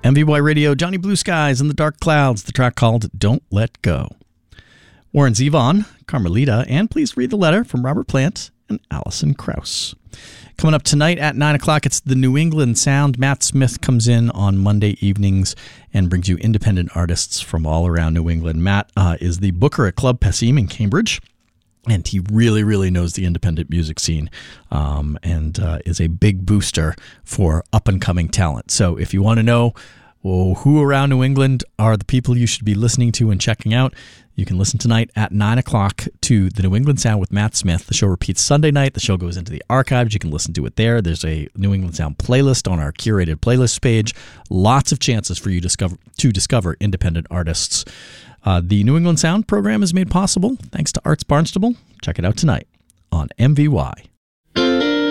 MVY Radio, Johnny Blue Skies and the Dark Clouds, the track called Don't Let Go. Warren Zevon, Carmelita, and please read the letter from Robert Plant and Alison Krauss. Coming up tonight at 9 o'clock, it's the New England Sound. Matt Smith comes in on Monday evenings and brings you independent artists from all around New England. Matt is the booker at Club Passim in Cambridge, and he really, really knows the independent music scene and is a big booster for up-and-coming talent. So if you want to know who around New England are the people you should be listening to and checking out, you can listen tonight at 9 o'clock to the New England Sound with Matt Smith. The show repeats Sunday night. The show goes into the archives. You can listen to it there. There's a New England Sound playlist on our curated playlist page. Lots of chances for you to discover independent artists. The New England Sound program is made possible thanks to Arts Barnstable. Check it out tonight on MVY.